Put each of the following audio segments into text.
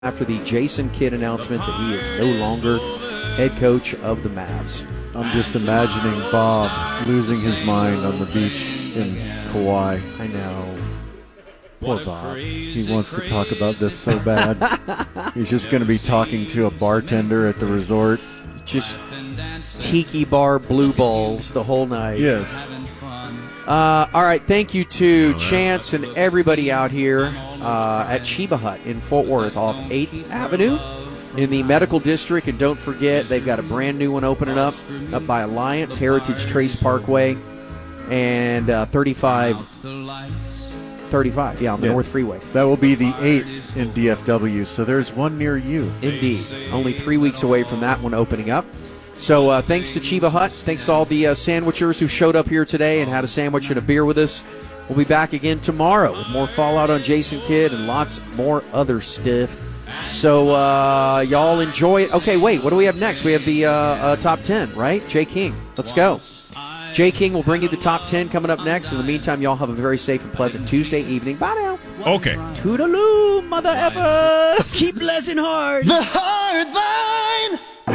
after the Jason Kidd announcement that he is no longer head coach of the Mavs. I'm just imagining Bob losing his mind on the beach in Kauai. I know. Poor Bob. He wants to talk about this so bad. He's just going to be talking to a bartender at the resort. Just tiki bar blue balls the whole night. Yes. All right, thank you to Chance and everybody out here at Chiba Hut in Fort Worth off 8th Avenue in the Medical District. And don't forget, they've got a brand new one opening up by Alliance, Heritage Trace Parkway, and 35, yeah, on the North Freeway. That will be the 8th in DFW, so there's one near you. Indeed. Only 3 weeks away from that one opening up. So thanks to Chiba Hut. Thanks to all the sandwichers who showed up here today and had a sandwich and a beer with us. We'll be back again tomorrow with more Fallout on Jason Kidd and lots more other stuff. So y'all enjoy it. Okay, wait. What do we have next? We have the top 10, right? Jay King. Let's go. Jay King will bring you the top 10 coming up next. In the meantime, y'all have a very safe and pleasant Tuesday evening. Bye now. Okay. Toodaloo, mother effers. Keep blessing hard. The Hard Line.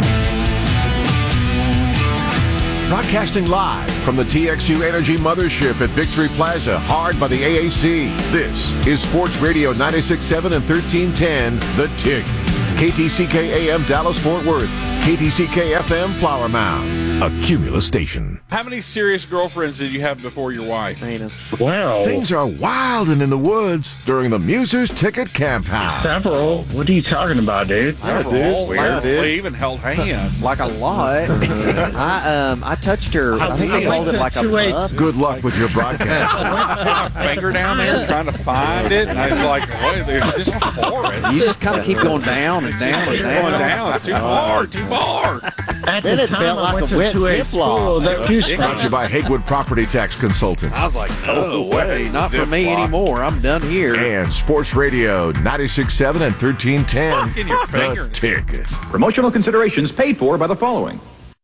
Broadcasting live from the TXU Energy Mothership at Victory Plaza, hard by the AAC. This is Sports Radio 96.7 and 1310, The Tick. KTCK AM Dallas Fort Worth, KTCK FM Flower Mound, a Cumulus station. How many serious girlfriends did you have before your wife? Wow. Things are wild and in the woods during the Musers Ticket Camphouse. Several? What are you talking about, dude? Several. Yeah, dude. We even held hands. Like a lot. I touched her. I think they called it like a muff. Good luck with your broadcast. I put my finger down there trying to find it, and I was like, wait, there's just a forest. You just kind of keep going down and down and Keep down. going down. It's too far, too far. Then it felt like a wet Ziploc. Brought to you by Hagewood Property Tax Consultants. I was like, no way, not for me anymore. I'm done here. And Sports Radio 96.7 and 1310, Fuck in your finger. The Ticket. Promotional considerations paid for by the following.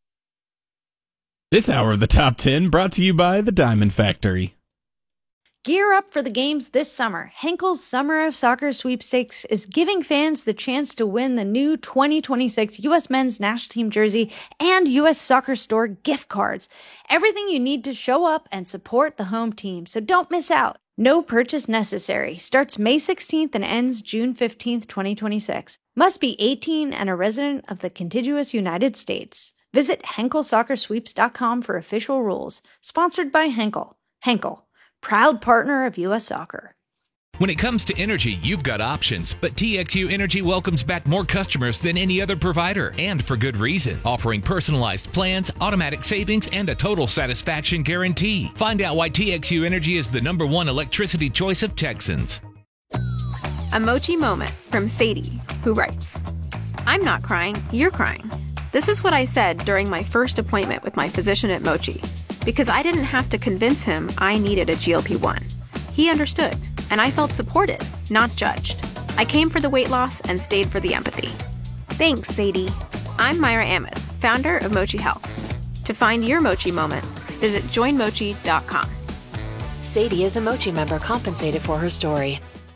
This hour of the Top 10 brought to you by the Diamond Factory. Gear up for the games this summer. Henkel's Summer of Soccer Sweepstakes is giving fans the chance to win the new 2026 U.S. Men's National Team jersey and U.S. Soccer Store gift cards. Everything you need to show up and support the home team, so don't miss out. No purchase necessary. Starts May 16th and ends June 15th, 2026. Must be 18 and a resident of the contiguous United States. Visit HenkelSoccerSweeps.com for official rules. Sponsored by Henkel. Henkel, proud partner of U.S. Soccer. When it comes to energy, you've got options, but TXU Energy welcomes back more customers than any other provider, and for good reason. Offering personalized plans, automatic savings, and a total satisfaction guarantee. Find out why TXU Energy is the #1 electricity choice of Texans. A Mochi moment from Sadie, who writes, I'm not crying, you're crying. This is what I said during my first appointment with my physician at Mochi, because I didn't have to convince him I needed a GLP-1. He understood, and I felt supported, not judged. I came for the weight loss and stayed for the empathy. Thanks, Sadie. I'm Myra Ahmed, founder of Mochi Health. To find your Mochi moment, visit joinmochi.com. Sadie is a Mochi member compensated for her story.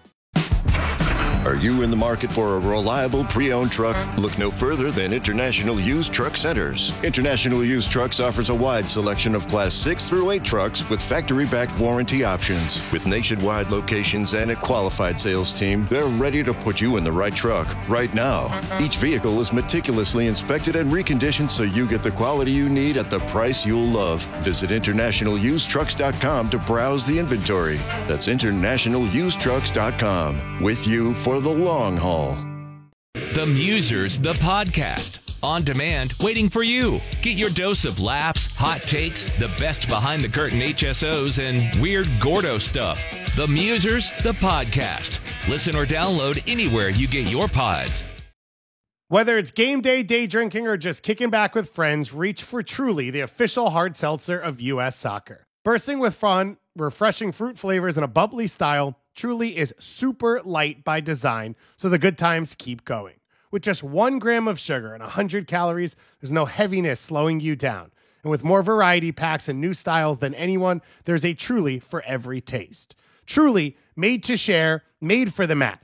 Are you in the market for a reliable pre-owned truck? Look no further than International Used Truck Centers. International Used Trucks offers a wide selection of Class 6 through 8 trucks with factory-backed warranty options. With nationwide locations and a qualified sales team, they're ready to put you in the right truck right now. Each vehicle is meticulously inspected and reconditioned so you get the quality you need at the price you'll love. Visit InternationalUsedTrucks.com to browse the inventory. That's InternationalUsedTrucks.com. With you for the long haul. The Musers, the podcast. On demand, waiting for you. Get your dose of laughs, hot takes, the best behind-the-curtain HSOs, and weird Gordo stuff. The Musers, the podcast. Listen or download anywhere you get your pods. Whether it's game day, day drinking, or just kicking back with friends, reach for Truly, the official hard seltzer of U.S. Soccer. Bursting with fun, refreshing fruit flavors, and a bubbly style, Truly is super light by design, so the good times keep going. With just 1 gram of sugar and 100 calories, there's no heaviness slowing you down. And with more variety packs and new styles than anyone, there's a Truly for every taste. Truly, made to share, made for the match.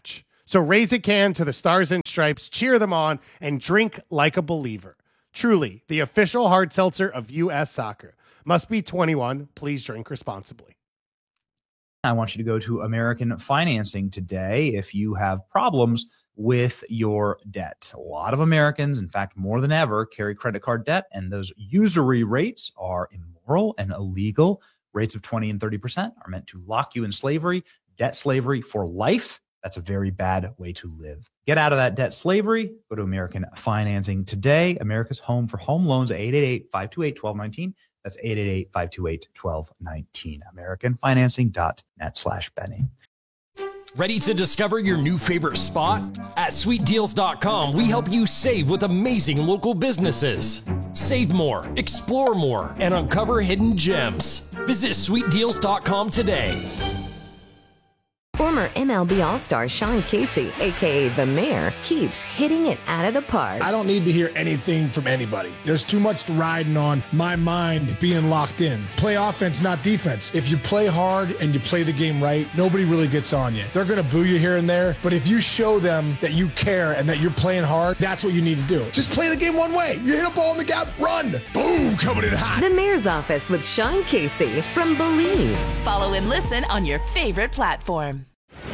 So raise a can to the Stars and Stripes, cheer them on, and drink like a believer. Truly, the official hard seltzer of U.S. Soccer. Must be 21. Please drink responsibly. I want you to go to American Financing today if you have problems with your debt. A lot of Americans, in fact, more than ever, carry credit card debt, and those usury rates are immoral and illegal. Rates of 20 and 30% are meant to lock you in slavery, debt slavery for life. That's a very bad way to live. Get out of that debt slavery. Go to American Financing today. America's home for home loans, 888-528-1219. That's 888-528-1219. AmericanFinancing.net/Benny. Ready to discover your new favorite spot? At SweetDeals.com, we help you save with amazing local businesses. Save more, explore more, and uncover hidden gems. Visit SweetDeals.com today. Former MLB All-Star Sean Casey, a.k.a. The Mayor, keeps hitting it out of the park. I don't need to hear anything from anybody. There's too much riding on my mind being locked in. Play offense, not defense. If you play hard and you play the game right, nobody really gets on you. They're going to boo you here and there, but if you show them that you care and that you're playing hard, that's what you need to do. Just play the game one way. You hit a ball in the gap, run. Boom, coming in hot. The Mayor's Office with Sean Casey from Believe. Follow and listen on your favorite platform.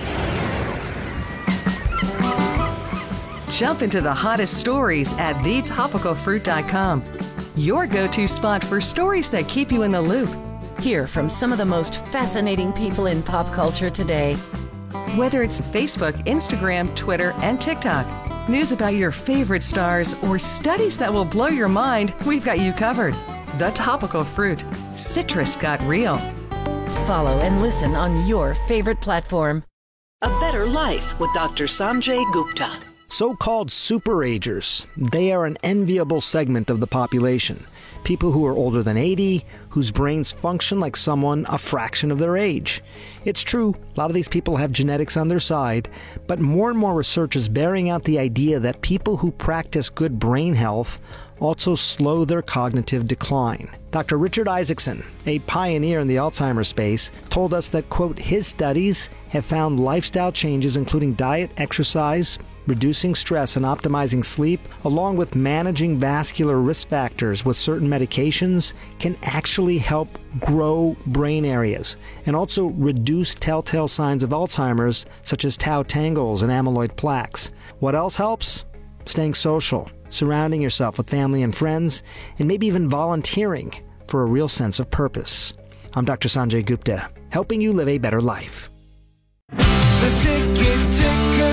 Jump into the hottest stories at thetopicalfruit.com. Your go-to spot for stories that keep you in the loop. Hear from some of the most fascinating people in pop culture today. Whether it's Facebook, Instagram, Twitter, and TikTok, news about your favorite stars, or studies that will blow your mind, we've got you covered. The Topical Fruit. Citrus got real. Follow and listen on your favorite platform. A Better Life with Dr. Sanjay Gupta. So-called superagers, they are an enviable segment of the population. People who are older than 80, whose brains function like someone a fraction of their age. It's true, a lot of these people have genetics on their side, but more and more research is bearing out the idea that people who practice good brain health also slow their cognitive decline. Dr. Richard Isaacson, a pioneer in the Alzheimer's space, told us that, quote, his studies have found lifestyle changes including diet, exercise, reducing stress and optimizing sleep, along with managing vascular risk factors with certain medications, can actually help grow brain areas and also reduce telltale signs of Alzheimer's, such as tau tangles and amyloid plaques. What else helps? Staying social, surrounding yourself with family and friends, and maybe even volunteering for a real sense of purpose. I'm Dr. Sanjay Gupta, helping you live a better life. The Ticket Ticker.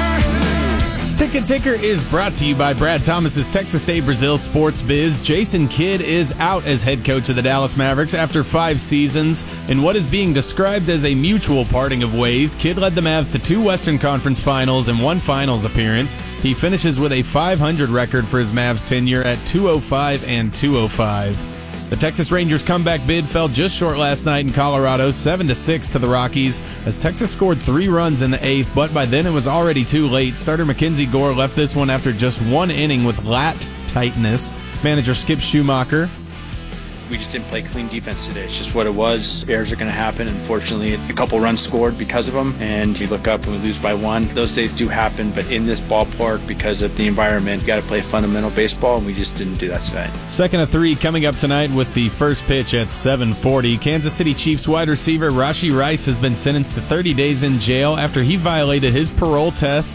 Ticket Ticker is brought to you by Brad Thomas's Texas State Brazil Sports Biz. Jason Kidd is out as head coach of the Dallas Mavericks after 5 seasons. In what is being described as a mutual parting of ways, Kidd led the Mavs to 2 Western Conference Finals and 1 Finals appearance. He finishes with a .500 record for his Mavs tenure at 205 and 205. The Texas Rangers comeback bid fell just short last night in Colorado, 7-6 to the Rockies, as Texas scored 3 runs in the 8th, but by then it was already too late. Starter Mackenzie Gore left this one after just 1 inning with lat tightness. Manager Skip Schumacher. We just didn't play clean defense today. It's just what it was. Errors are going to happen. Unfortunately, a couple runs scored because of them, and you look up and we lose by 1. Those days do happen, but in this ballpark, because of the environment, you got to play fundamental baseball, and we just didn't do that tonight. Second of 3 coming up tonight with the first pitch at 7:40. Kansas City Chiefs wide receiver Rashee Rice has been sentenced to 30 days in jail after he violated his parole test.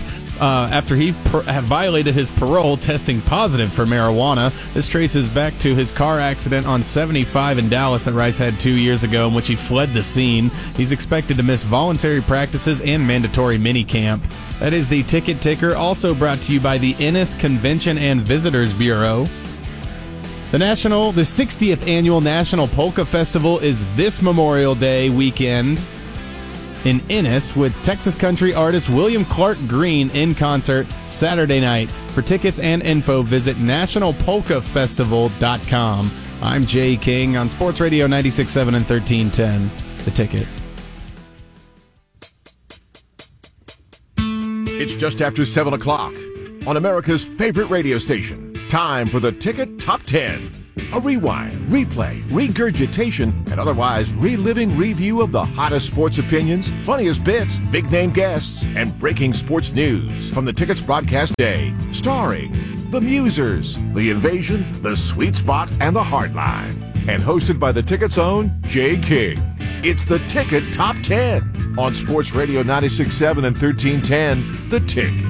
Violated his parole, testing positive for marijuana. This traces back to his car accident on 75 in Dallas that Rice had 2 years ago, in which he fled the scene. He's expected to miss voluntary practices and mandatory minicamp. That is the Ticket Ticker, also brought to you by the Ennis Convention and Visitors Bureau. The 60th Annual National Polka Festival is this Memorial Day weekend in Ennis, with Texas country artist William Clark Green in concert Saturday night. For tickets and info, visit nationalpolkafestival.com. I'm Jay King on Sports Radio 96.7 and 1310. The Ticket. It's just after 7 o'clock on America's favorite radio station. Time for the Ticket Top 10. A rewind, replay, regurgitation, and otherwise reliving review of the hottest sports opinions, funniest bits, big-name guests, and breaking sports news from the Ticket's broadcast day. Starring The Musers, The Invasion, The Sweet Spot, and The Hardline. And hosted by the Ticket's own Jay King. It's the Ticket Top 10 on Sports Radio 96.7 and 1310, The Ticket.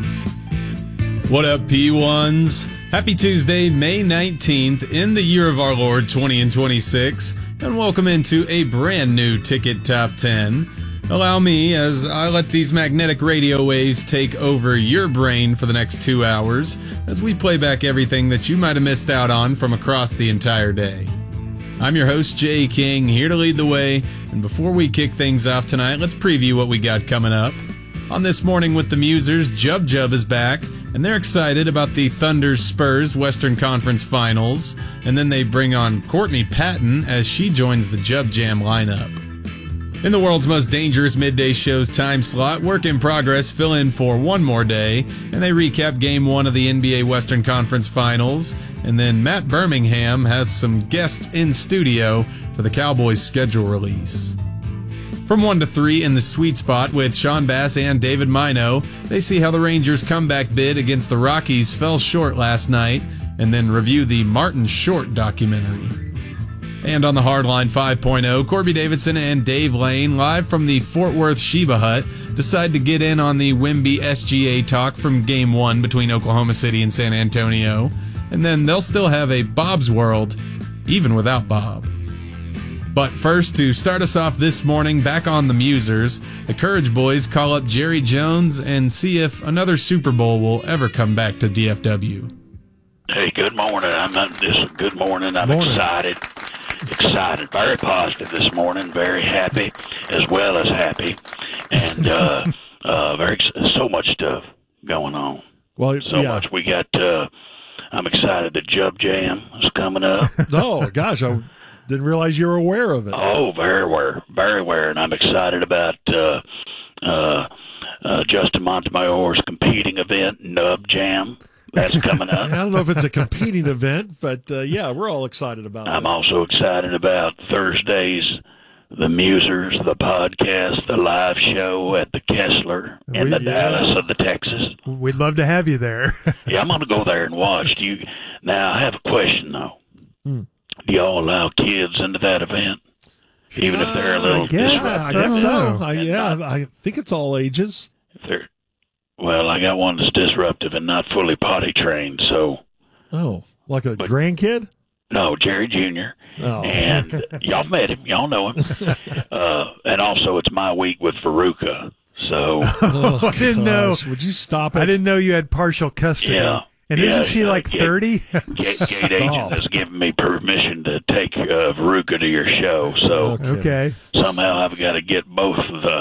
What up, P1s? Happy Tuesday, May 19th, in the year of our Lord 2026, and welcome into a brand new Ticket Top 10. Allow me, as I let these magnetic radio waves take over your brain for the next 2 hours, as we play back everything that you might have missed out on from across the entire day. I'm your host, Jay King, here to lead the way, and before we kick things off tonight, let's preview what we got coming up. On This Morning with the Musers, Jub Jub is back, and they're excited about the Thunder-Spurs Western Conference Finals, and then they bring on Courtney Patton as she joins the Jub Jam lineup. In the world's most dangerous midday show's time slot, Work in Progress fill in for one more day, and they recap Game 1 of the NBA Western Conference Finals, and then Matt Birmingham has some guests in studio for the Cowboys' schedule release. From 1 to 3 in the Sweet Spot with Sean Bass and David Mino, they see how the Rangers' comeback bid against the Rockies fell short last night, and then review the Martin Short documentary. And on the Hardline 5.0, Corby Davidson and Dave Lane, live from the Fort Worth Sheba Hut, decide to get in on the Wemby SGA talk from Game 1 between Oklahoma City and San Antonio, and then they'll still have a Bob's World, even without Bob. But first, to start us off this morning, back on the Musers, the Courage Boys call up Jerry Jones and see if another Super Bowl will ever come back to DFW. Hey, good morning. Good morning. I'm excited, very positive this morning, very happy, as well as happy, and so much stuff going on. Well, much. We got. I'm excited. The Jub Jam is coming up. Oh gosh, I didn't realize you were aware of it. Oh, very aware, and I'm excited about Justin Montemayor's competing event, Nub Jam. That's coming up. I don't know if it's a competing event, but yeah, we're all excited about it. I'm also excited about Thursdays, the Musers, the podcast, the live show at the Kessler in the Dallas of the Texas. We'd love to have you there. Yeah, I'm going to go there and watch. Now, I have a question, though. Do y'all allow kids into that event? Even if they're a little disruptive? I guess so. I think it's all ages. Well, I got one that's disruptive and not fully potty trained, so. Oh, like a grandkid? No, Jerry Jr. Oh. And y'all met him. Y'all know him. And also, it's my week with Veruca. So. I didn't know. Would you stop it? I didn't know you had partial custody. Yeah. And isn't she like 30? Gate agent has given me permission to take Veruca to your show. So okay. Somehow I've got to get both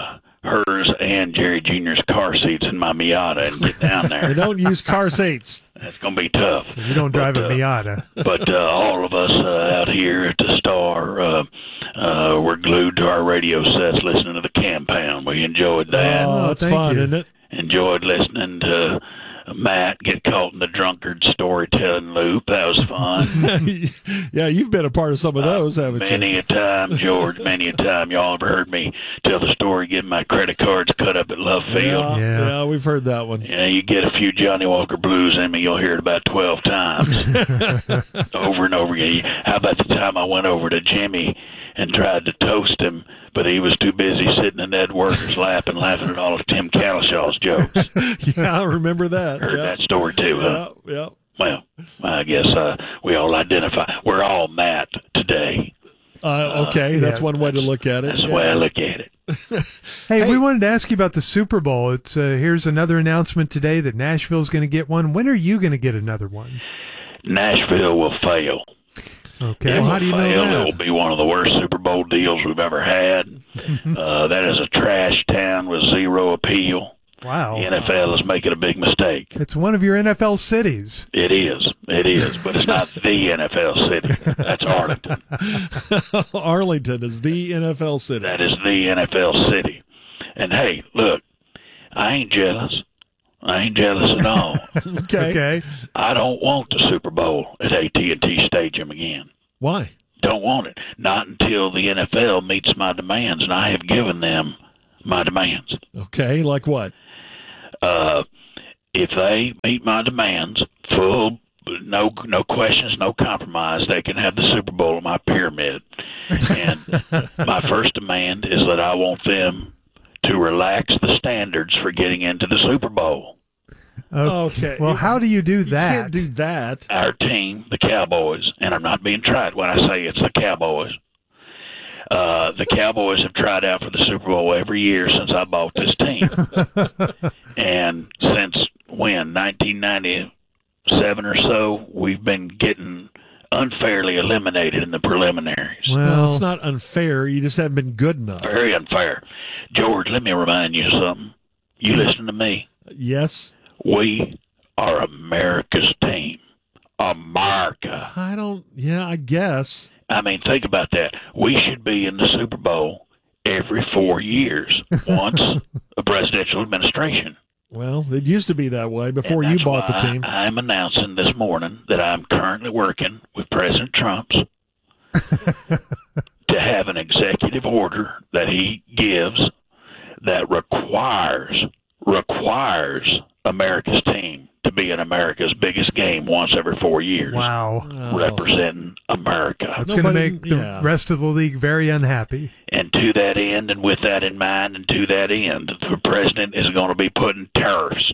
hers and Jerry Jr.'s car seats in my Miata and get down there. They don't use car seats. That's going to be tough. You don't drive a Miata. But all of us out here at the Star, we're glued to our radio sets listening to the Campound. We enjoyed that. Oh, that's fun, isn't it? Enjoyed listening to Matt get caught in the drunkard storytelling loop. That was fun. Yeah, you've been a part of some of those, haven't many a time, George, many a time. Y'all ever heard me tell the story, getting my credit cards cut up at Love Field? Yeah, we've heard that one. Yeah, you get a few Johnny Walker Blues in me, you'll hear it about 12 times. Over and over again. How about the time I went over to Jimmy and tried to toast him, but he was too busy sitting in Ed Worker's lap and laughing at all of Tim Calishaw's jokes. Yeah, I remember that. Heard that story too, huh? Yeah. Well, I guess we all identify. We're all Matt today. Okay, that's one way to look at it. That's the way I look at it. Hey, we wanted to ask you about the Super Bowl. It's here's another announcement today that Nashville's going to get one. When are you going to get another one? Nashville will fail. Okay. Well, how do you know that? It will be one of the worst Super Bowl deals we've ever had. That is a trash town with zero appeal. Wow. The NFL is making a big mistake. It's one of your NFL cities. It is, but it's not the NFL city. That's Arlington. Arlington is the NFL city. That is the NFL city. And hey, look, I ain't jealous. I ain't jealous at all. Okay. I don't want the Super Bowl at AT&T Stadium again. Why? Don't want it. Not until the NFL meets my demands, and I have given them my demands. Okay, like what? If they meet my demands, full, no questions, no compromise, they can have the Super Bowl in my pyramid. And my first demand is that I want them to relax the standards for getting into the Super Bowl. Okay. Well, how do you do that? You can't do that. Our team, the Cowboys, and I'm not being tried when I say it's the Cowboys. The Cowboys have tried out for the Super Bowl every year since I bought this team. And since when, 1997 or so, we've been getting unfairly eliminated in the preliminaries. Well, it's not unfair. You just haven't been good enough. Very unfair. George, let me remind you of something. You listen to me. Yes. We are America's team. America. I guess. I mean, think about that. We should be in the Super Bowl every 4 years, once a presidential administration. Well, it used to be that way before you bought the team. I'm announcing this morning that I'm currently working with President Trump's to have an executive order that he gives that requires America's team to be in America's biggest game once every 4 years. Wow. Representing America. That's going to make the rest of the league very unhappy. And to that end, and with that in mind, and to that end, the president is going to be putting tariffs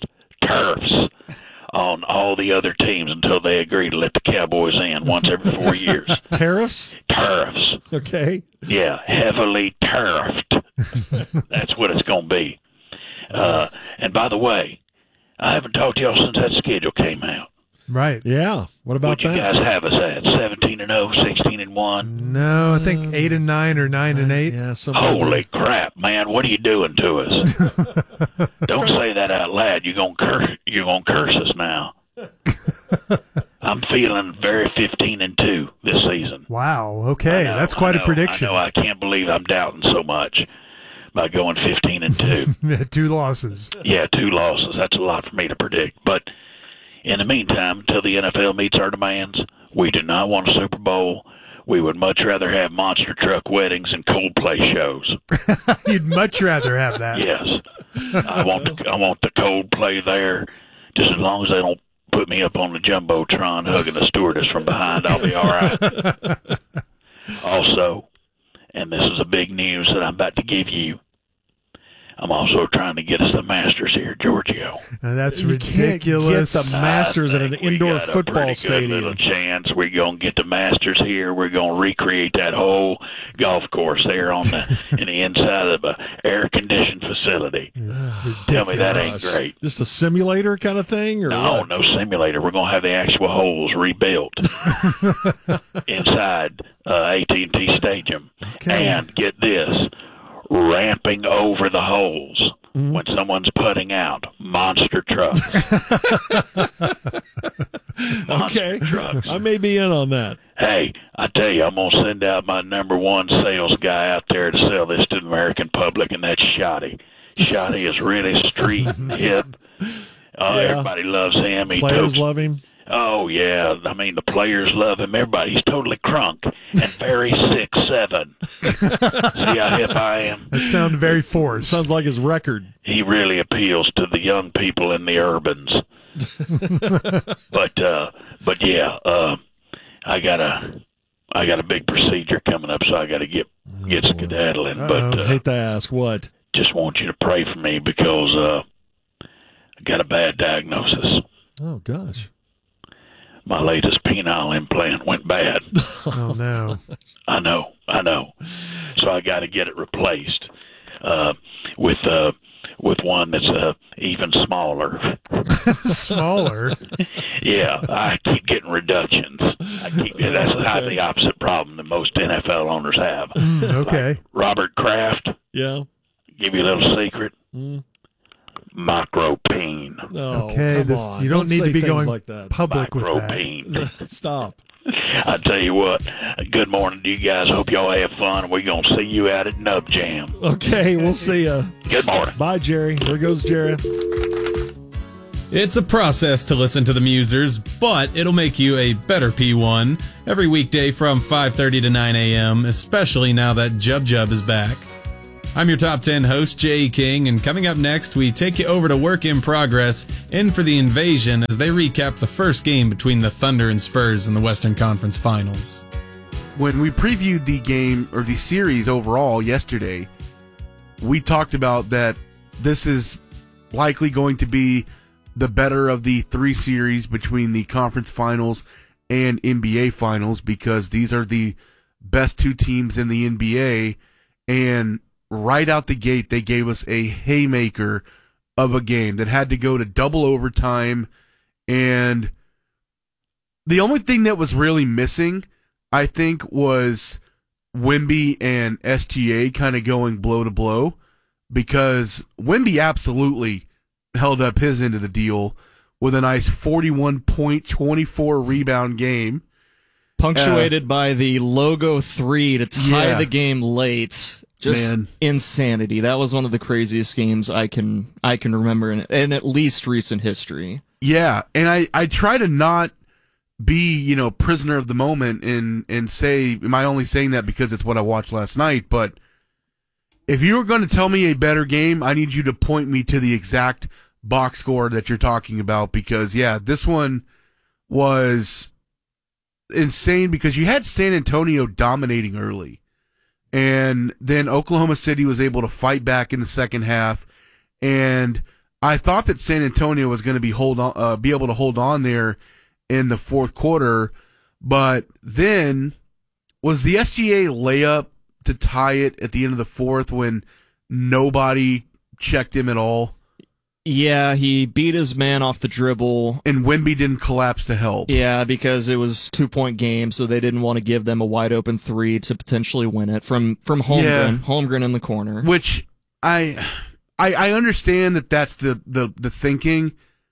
on all the other teams until they agree to let the Cowboys in once every 4 years. Tariffs? Tariffs. Okay. Yeah, heavily tariffed. That's what it's going to be. And by the way, I haven't talked to y'all since that schedule came out. Right. Yeah. What about What'd you guys have us at? 17-0, 16-1? No, I think 8-9 or 9-8. Yeah. Holy crap, man! What are you doing to us? Don't say that out loud. You're gonna curse us now. I'm feeling very 15-2 this season. Wow. Okay, that's quite a prediction. I can't believe I'm doubting so much by going 15-2. 2 losses. Yeah, 2 losses. That's a lot for me to predict. But in the meantime, until the NFL meets our demands, we do not want a Super Bowl. We would much rather have monster truck weddings and Coldplay shows. You'd much rather have that. Yes. I want the Coldplay there. Just as long as they don't put me up on the Jumbotron hugging the stewardess from behind, I'll be all right. Also, and this is a big news that I'm about to give you, I'm also trying to get us the Masters here, Giorgio. That's ridiculous. Can't get the Masters in an indoor football stadium. Good little chance we're going to get the Masters here. We're going to recreate that whole golf course there on in the inside of an air-conditioned facility. Tell me that ain't great. Just a simulator kind of thing? Or no, what? No simulator. We're going to have the actual holes rebuilt inside AT&T Stadium. Okay. And get this. Ramping over the holes when someone's putting out monster trucks. Okay. Trucks. I may be in on that. Hey, I tell you, I'm going to send out my #1 sales guy out there to sell this to the American public, and that's Shotty. Shotty is really street and hip. Everybody loves him. Players love him. Oh, yeah. I mean, the players love him. Everybody. He's totally crunk and very 6'7". See how hip I am? That sounded very forced. Sounds like his record. He really appeals to the young people in the urbans. But yeah, I got a big procedure coming up, so I got to get skedaddling. But I hate to ask what. Just want you to pray for me because I got a bad diagnosis. Oh gosh. My latest penile implant went bad. Oh, no. I know. So I got to get it replaced with one that's even smaller. Smaller? Yeah, I keep getting reductions. That's the opposite problem that most NFL owners have. Okay. Like Robert Kraft. Yeah. Give you a little secret. Micropene. No, okay, you don't need to be going like that. Public Micropene. with that. Stop. I tell you what, good morning to you guys. Hope y'all have fun. We're going to see you out at Nub Jam. Okay, we'll see ya. Good morning. Bye, Jerry. There goes Jerry. It's a process to listen to the Musers, but it'll make you a better P1 every weekday from 5:30 to 9 a.m., especially now that Jub Jub is back. I'm your Top 10 host, Jay King, and coming up next, we take you over to Work in Progress, in for the Invasion, as they recap the first game between the Thunder and Spurs in the Western Conference Finals. When we previewed the game, or the series overall yesterday, we talked about that this is likely going to be the better of the three series between the conference finals and NBA finals, because these are the best two teams in the NBA. And right out the gate, they gave us a haymaker of a game that had to go to double overtime. And the only thing that was really missing, I think, was Wemby and SGA kind of going blow to blow, because Wemby absolutely held up his end of the deal with a nice 41-point, 24-rebound game. Punctuated by the logo 3 to tie the game late. Just insanity. That was one of the craziest games I can remember in at least recent history. Yeah, and I try to not be, prisoner of the moment and say, am I only saying that because it's what I watched last night? But if you were going to tell me a better game, I need you to point me to the exact box score that you're talking about, because this one was insane, because you had San Antonio dominating early, and then Oklahoma City was able to fight back in the second half, and I thought that San Antonio was going to be able to hold on there in the fourth quarter, but then was the SGA layup to tie it at the end of the fourth when nobody checked him at all. Yeah, he beat his man off the dribble. And Wemby didn't collapse to help. Yeah, because it was 2-point game, so they didn't want to give them a wide open 3 to potentially win it from Holmgren. Yeah. Holmgren in the corner. Which I understand that that's the thinking,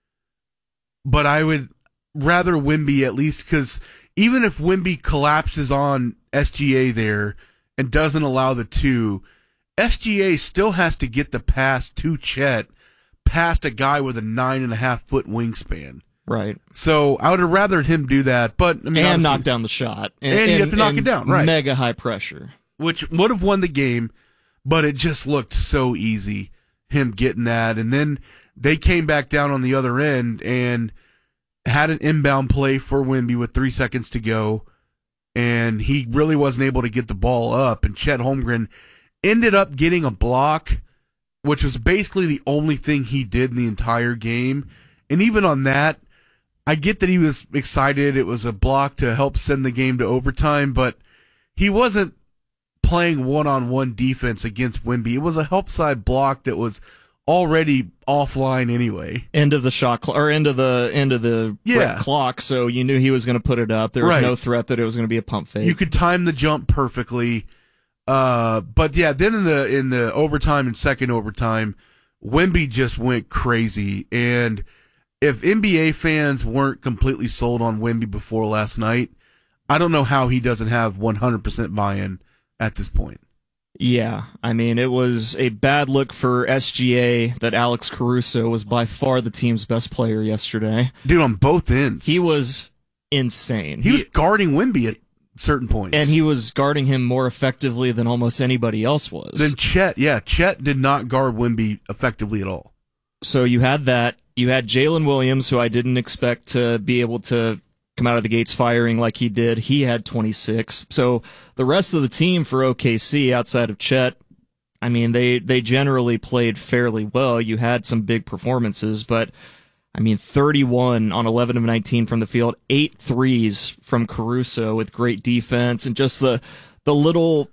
but I would rather Wemby, at least, because even if Wemby collapses on SGA there and doesn't allow the 2, SGA still has to get the pass to Chet past a guy with a 9.5-foot wingspan. Right. So I would have rather him do that, but I mean, and knock down the shot, and you have to knock it down, right? Mega high pressure, which would have won the game, but it just looked so easy, him getting that, and then they came back down on the other end and had an inbound play for Wemby with 3 seconds to go, and he really wasn't able to get the ball up, and Chet Holmgren ended up getting a block, which was basically the only thing he did in the entire game. And even on that, I get that he was excited. It was a block to help send the game to overtime, but he wasn't playing one-on-one defense against Wemby. It was a help side block that was already offline anyway. End of the shot clock, or end of the red clock, so you knew he was going to put it up. There was no threat that it was going to be a pump fake. You could time the jump perfectly. But then in the overtime and second overtime, Wemby just went crazy. And if NBA fans weren't completely sold on Wemby before last night, I don't know how he doesn't have 100% buy-in at this point. Yeah, I mean, it was a bad look for SGA that Alex Caruso was by far the team's best player yesterday. Dude, on both ends. He was insane. He was guarding Wemby at certain points. And he was guarding him more effectively than almost anybody else was. Then Chet did not guard Wemby effectively at all. So you had that. You had Jalen Williams, who I didn't expect to be able to come out of the gates firing like he did. He had 26. So the rest of the team for OKC, outside of Chet, I mean, they generally played fairly well. You had some big performances, but I mean, 31 on 11 of 19 from the field, 8 threes from Caruso with great defense, and just the little,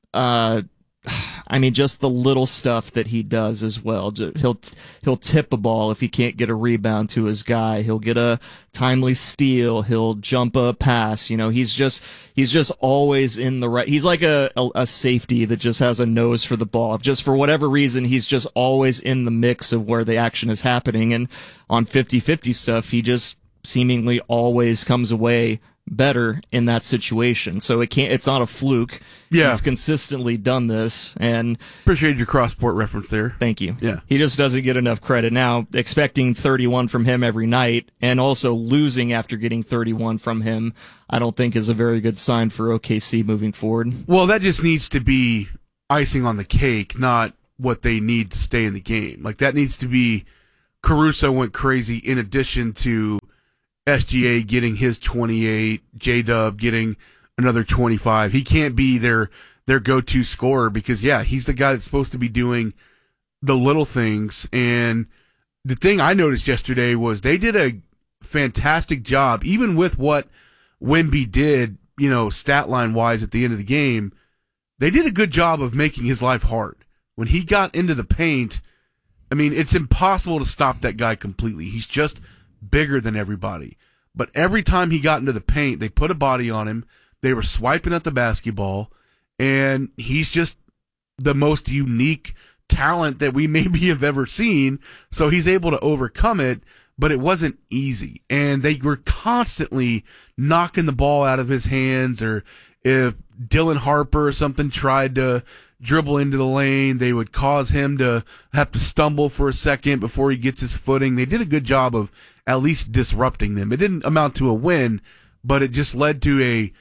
just the little stuff that he does as well. He'll tip a ball if he can't get a rebound to his guy. He'll get a timely steal. He'll jump a pass. He's just always in the right. He's like a safety that just has a nose for the ball. Just for whatever reason, he's just always in the mix of where the action is happening. And on 50-50 stuff, he just seemingly always comes away better in that situation. So it's not a fluke. Yeah. He's consistently done this, and appreciate your cross-sport reference there. Thank you. Yeah. He just doesn't get enough credit. Now, expecting 31 from him every night and also losing after getting 31 from him, I don't think is a very good sign for OKC moving forward. Well, that just needs to be icing on the cake, not what they need to stay in the game. Like, that needs to be Caruso went crazy in addition to SGA getting his 28, J-Dub getting another 25. He can't be their go-to scorer because, yeah, he's the guy that's supposed to be doing the little things. And the thing I noticed yesterday was they did a fantastic job, even with what Wemby did, stat line-wise at the end of the game. They did a good job of making his life hard. When he got into the paint, I mean, it's impossible to stop that guy completely. He's just bigger than everybody. But every time he got into the paint, they put a body on him. They were swiping at the basketball, and he's just the most unique talent that we maybe have ever seen. So he's able to overcome it, but it wasn't easy. And they were constantly knocking the ball out of his hands, or if Dylan Harper or something tried to dribble into the lane, they would cause him to have to stumble for a second before he gets his footing. They did a good job of at least disrupting them. It didn't amount to a win, but it just led to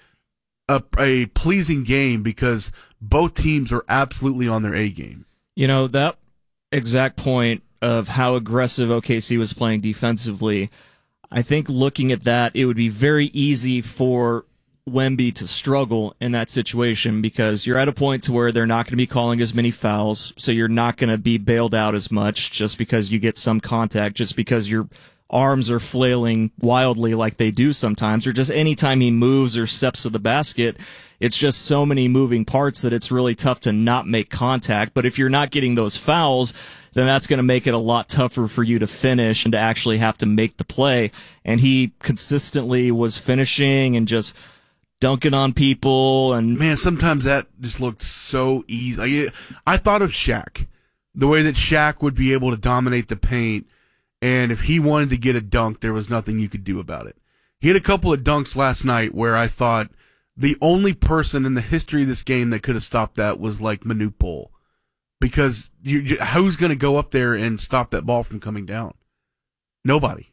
a pleasing game because both teams are absolutely on their A game. That exact point of how aggressive OKC was playing defensively, I think looking at that, it would be very easy for Wemby to struggle in that situation because you're at a point to where they're not going to be calling as many fouls, so you're not going to be bailed out as much just because you get some contact, just because your arms are flailing wildly like they do sometimes, or just anytime he moves or steps to the basket, it's just so many moving parts that it's really tough to not make contact. But if you're not getting those fouls, then that's going to make it a lot tougher for you to finish and to actually have to make the play. And he consistently was finishing and just dunking on people. And man, sometimes that just looked so easy. I thought of Shaq, the way that Shaq would be able to dominate the paint, and if he wanted to get a dunk, there was nothing you could do about it. He had a couple of dunks last night where I thought the only person in the history of this game that could have stopped that was like Manute Bol, because who's going to go up there and stop that ball from coming down? Nobody.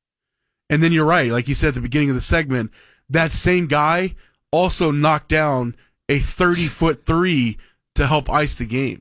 And then you're right, like you said at the beginning of the segment, that same guy also knocked down a 30-foot three to help ice the game.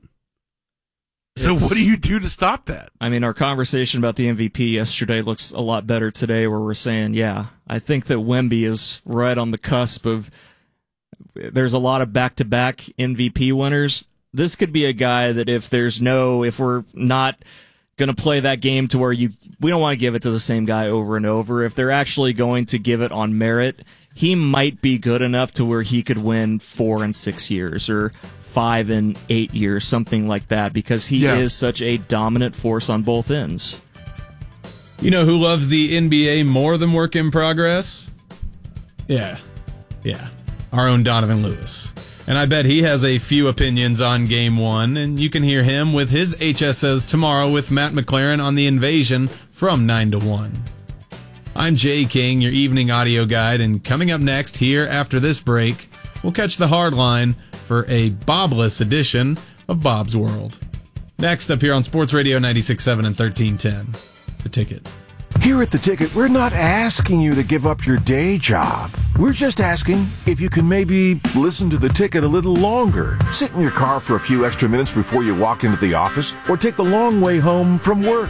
So what do you do to stop that? I mean, our conversation about the MVP yesterday looks a lot better today, where we're saying, yeah, I think that Wemby is right on the cusp of, there's a lot of back-to-back MVP winners. This could be a guy that if we're not going to play that game to where we don't want to give it to the same guy over and over. If they're actually going to give it on merit, he might be good enough to where he could win 4 and 6 years or 5 and 8 years, something like that, because he is such a dominant force on both ends. You know who loves the NBA more than work in progress? Yeah. Our own Donovan Lewis. And I bet he has a few opinions on Game 1, and you can hear him with his HSOs tomorrow with Matt McLaren on The Invasion from 9 to 1. I'm Jay King, your evening audio guide, and coming up next here after this break, we'll catch the hard line for a Bobless edition of Bob's World. Next up here on Sports Radio 96.7 and 1310, The Ticket. Here at The Ticket, we're not asking you to give up your day job. We're just asking if you can maybe listen to The Ticket a little longer. Sit in your car for a few extra minutes before you walk into the office, or take the long way home from work.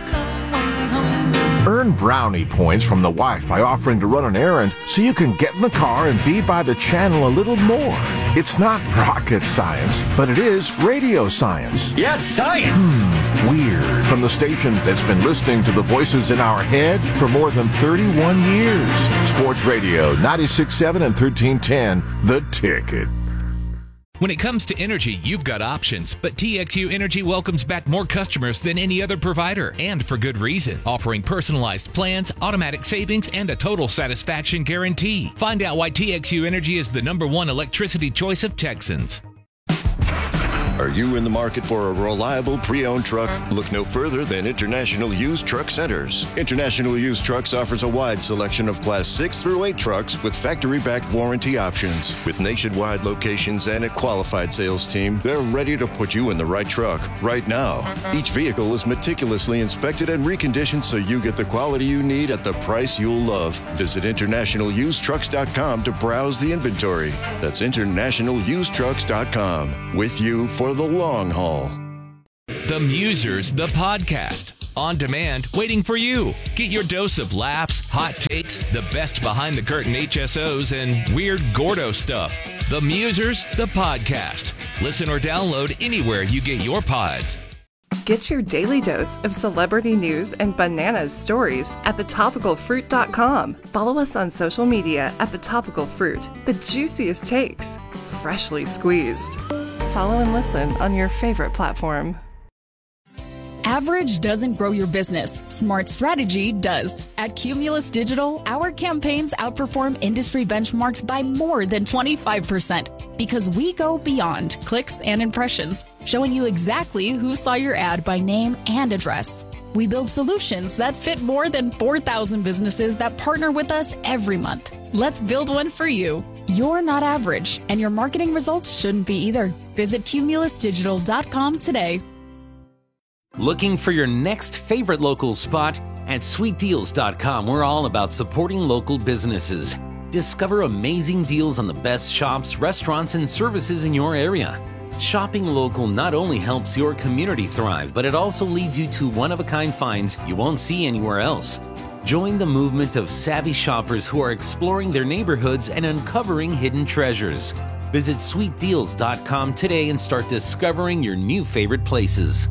Earn brownie points from the wife by offering to run an errand so you can get in the car and be by the channel a little more. It's not rocket science, but it is radio science. Yes, science! Weird. From the station that's been listening to the voices in our head for more than 31 years. Sports Radio 96.7 and 1310, The Ticket. When it comes to energy, you've got options, but TXU Energy welcomes back more customers than any other provider, and for good reason, offering personalized plans, automatic savings, and a total satisfaction guarantee. Find out why TXU Energy is the #1 electricity choice of Texans. Are you in the market for a reliable pre-owned truck? Look no further than International Used Truck Centers. International Used Trucks offers a wide selection of Class 6 through 8 trucks with factory-backed warranty options. With nationwide locations and a qualified sales team, they're ready to put you in the right truck right now. Each vehicle is meticulously inspected and reconditioned so you get the quality you need at the price you'll love. Visit InternationalUsedTrucks.com to browse the inventory. That's InternationalUsedTrucks.com. With you for the long haul. The Musers, the podcast. On demand, waiting for you. Get your dose of laughs, hot takes, the best behind-the-curtain HSOs, and weird Gordo stuff. The Musers, the podcast. Listen or download anywhere you get your pods. Get your daily dose of celebrity news and bananas stories at thetopicalfruit.com. Follow us on social media at The Topical Fruit. The juiciest takes, freshly squeezed. Follow and listen on your favorite platform. Average doesn't grow your business. Smart strategy does. At Cumulus Digital, our campaigns outperform industry benchmarks by more than 25% because we go beyond clicks and impressions, showing you exactly who saw your ad by name and address. We build solutions that fit more than 4,000 businesses that partner with us every month. Let's build one for you. You're not average, and your marketing results shouldn't be either. Visit cumulusdigital.com today. Looking for your next favorite local spot? At sweetdeals.com, we're all about supporting local businesses. Discover amazing deals on the best shops, restaurants, and services in your area. Shopping local not only helps your community thrive, but it also leads you to one-of-a-kind finds you won't see anywhere else. Join the movement of savvy shoppers who are exploring their neighborhoods and uncovering hidden treasures. Visit sweetdeals.com today and start discovering your new favorite places.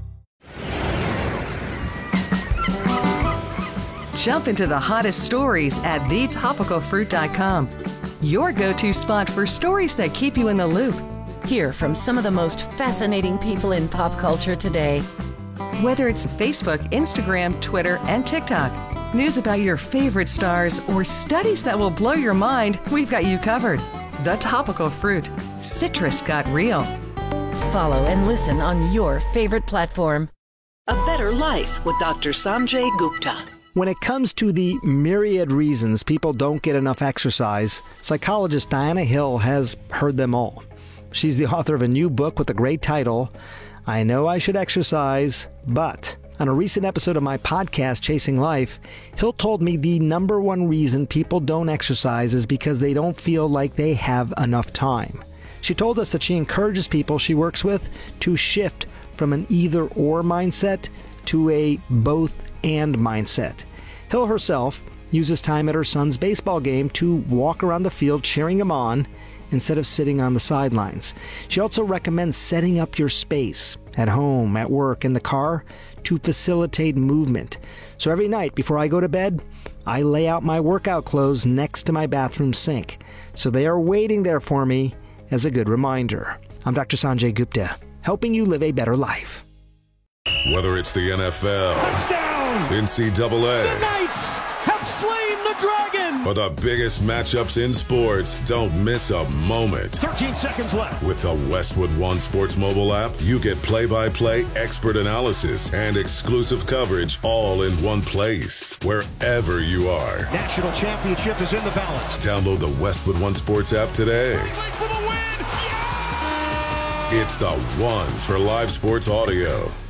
Jump into the hottest stories at thetopicalfruit.com. Your go-to spot for stories that keep you in the loop. Hear from some of the most fascinating people in pop culture today. Whether it's Facebook, Instagram, Twitter, and TikTok, news about your favorite stars, or studies that will blow your mind, we've got you covered. The Topical Fruit. Citrus got real. Follow and listen on your favorite platform. A Better Life with Dr. Sanjay Gupta. When it comes to the myriad reasons people don't get enough exercise, psychologist Diana Hill has heard them all. She's the author of a new book with a great title, I Know I Should Exercise, But. On a recent episode of my podcast, Chasing Life, Hill told me the number one reason people don't exercise is because they don't feel like they have enough time. She told us that she encourages people she works with to shift from an either-or mindset to a both-and mindset. Hill herself uses time at her son's baseball game to walk around the field cheering him on instead of sitting on the sidelines. She also recommends setting up your space at home, at work, in the car to facilitate movement. So every night before I go to bed, I lay out my workout clothes next to my bathroom sink. So they are waiting there for me as a good reminder. I'm Dr. Sanjay Gupta, helping you live a better life. Whether it's the NFL, touchdown, NCAA, the Knights have slain the dragon, or the biggest matchups in sports, don't miss a moment. 13 seconds left. With the Westwood One Sports mobile app, you get play-by-play expert analysis and exclusive coverage all in one place, wherever you are. National championship is in the balance. Download the Westwood One Sports app today. For the win. Yeah! It's the one for live sports audio.